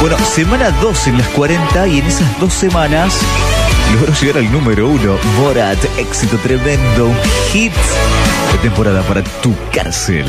Bueno, semana 2 en las 40 y en esas 2 semanas logró llegar al número 1. Borat, éxito tremendo, un hit de temporada para tu cárcel.